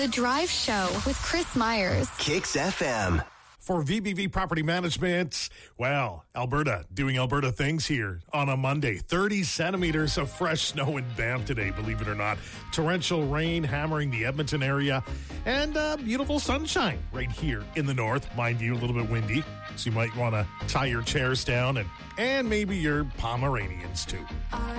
The Drive Show with Chris Myers. Kicks FM. For VBV Property Management, well, Alberta doing Alberta things here on a Monday. 30 centimeters of fresh snow in Banff today, believe it or not. Torrential rain hammering the Edmonton area, and beautiful sunshine right here in the north. Mind you, a little bit windy, so you might want to tie your chairs down and maybe your Pomeranians too.